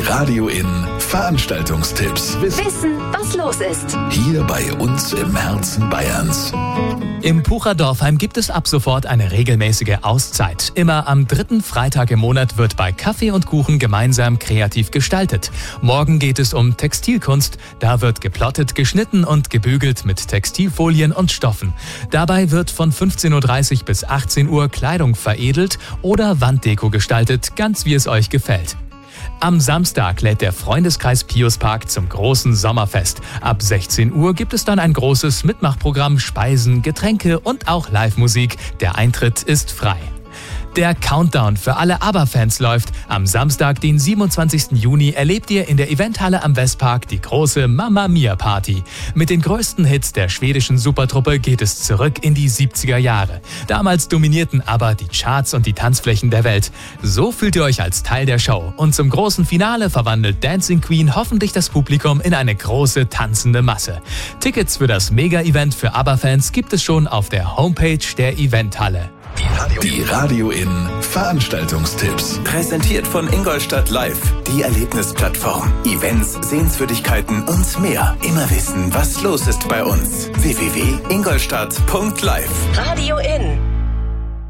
Radio In Veranstaltungstipps. Wissen, was los ist. Hier bei uns im Herzen Bayerns. Im Pucher Dorfheim gibt es ab sofort eine regelmäßige Auszeit. Immer am 3. Freitag im Monat wird bei Kaffee und Kuchen gemeinsam kreativ gestaltet. Morgen geht es um Textilkunst. Da wird geplottet, geschnitten und gebügelt mit Textilfolien und Stoffen. Dabei wird von 15.30 Uhr bis 18 Uhr Kleidung veredelt oder Wanddeko gestaltet, ganz wie es euch gefällt. Am Samstag lädt der Freundeskreis Pius Park zum großen Sommerfest. Ab 16 Uhr gibt es dann ein großes Mitmachprogramm, Speisen, Getränke und auch Live-Musik. Der Eintritt ist frei. Der Countdown für alle ABBA-Fans läuft. Am Samstag, den 27. Juni, erlebt ihr in der Eventhalle am Westpark die große Mamma Mia Party. Mit den größten Hits der schwedischen Supertruppe geht es zurück in die 70er Jahre. Damals dominierten ABBA die Charts und die Tanzflächen der Welt. So fühlt ihr euch als Teil der Show. Und zum großen Finale verwandelt Dancing Queen hoffentlich das Publikum in eine große tanzende Masse. Tickets für das Mega-Event für ABBA-Fans gibt es schon auf der Homepage der Eventhalle. Die Radio In Veranstaltungstipps. Präsentiert von Ingolstadt Live, die Erlebnisplattform. Events, Sehenswürdigkeiten und mehr. Immer wissen, was los ist bei uns. www.ingolstadt.live. Radio In.